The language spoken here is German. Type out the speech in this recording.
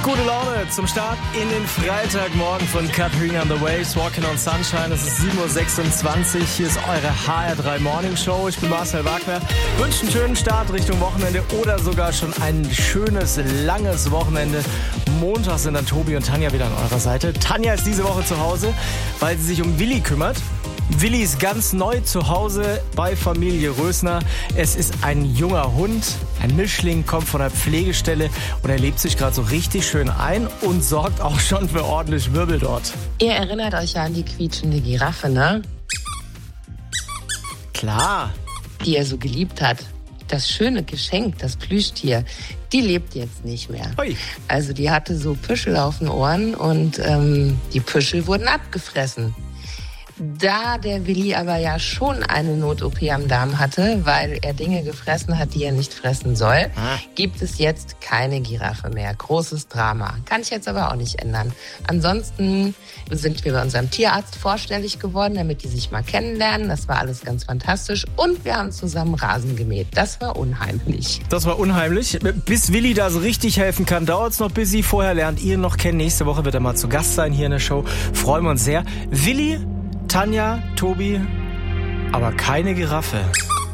Gute Laune zum Start in den Freitagmorgen von Katharina and the Waves, Walking on Sunshine. Es ist 7.26 Uhr. Hier ist eure HR3 Morning Show. Ich bin Marcel Wagner. Wünsche einen schönen Start Richtung Wochenende oder sogar schon ein schönes, langes Wochenende. Montag sind dann Tobi und Tanja wieder an eurer Seite. Tanja ist diese Woche zu Hause, weil sie sich um Willi kümmert. Willi ist ganz neu zu Hause bei Familie Rösner. Es ist ein junger Hund, ein Mischling, kommt von der Pflegestelle und er lebt sich gerade so richtig schön ein und sorgt auch schon für ordentlich Wirbel dort. Ihr erinnert euch ja an die quietschende Giraffe, ne? Klar. Die er so geliebt hat. Das schöne Geschenk, das Plüschtier, die lebt jetzt nicht mehr. Ui. Also die hatte so Püschel auf den Ohren und die Püschel wurden abgefressen. Da der Willi aber ja schon eine Not-OP am Darm hatte, weil er Dinge gefressen hat, die er nicht fressen soll, gibt es jetzt keine Giraffe mehr. Großes Drama. Kann ich jetzt aber auch nicht ändern. Ansonsten sind wir bei unserem Tierarzt vorstellig geworden, damit die sich mal kennenlernen. Das war alles ganz fantastisch. Und wir haben zusammen Rasen gemäht. Das war unheimlich. Das war unheimlich. Bis Willi da so richtig helfen kann, dauert es noch bis Sie. Vorher lernt ihr ihn noch kennen. Nächste Woche wird er mal zu Gast sein hier in der Show. Freuen wir uns sehr. Willi, Tanja, Tobi, aber keine Giraffe.